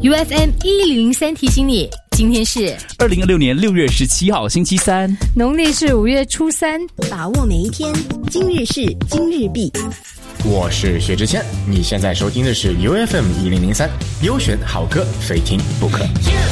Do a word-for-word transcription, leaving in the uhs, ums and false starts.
U F M 一零零三提醒你，今天是二零二六年六月十七号星期三， 农历是五月初三， 把握每一天，今日事今日毕。 我是薛之谦，你现在收听的是 U F M 一零零三，优选好歌，非听不可。